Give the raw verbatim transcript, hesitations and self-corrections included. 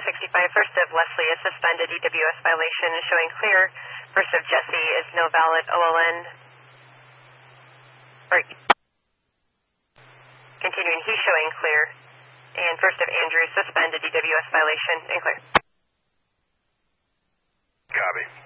sixty-five, first of Leslie is suspended, E W S violation is showing clear. First of Jesse is no valid, O L N. Or, continuing, he's showing clear. And first of Andrew, suspended, E W S violation, and clear. Copy.